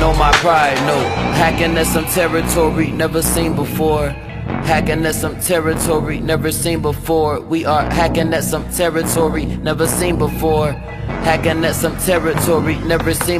know my pride, no. Hacking at some territory never seen before. Hacking at some territory never seen before. We are hacking at some territory never seen before. Hacking at some territory never seen